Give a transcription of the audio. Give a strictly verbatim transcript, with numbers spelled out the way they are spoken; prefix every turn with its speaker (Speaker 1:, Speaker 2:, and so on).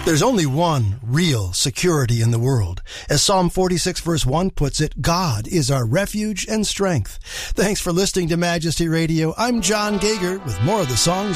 Speaker 1: There's only one real security in the world. As Psalm forty-six verse one puts it, God is our refuge and strength. Thanks for listening to Majesty Radio. I'm John Gager with more of the songs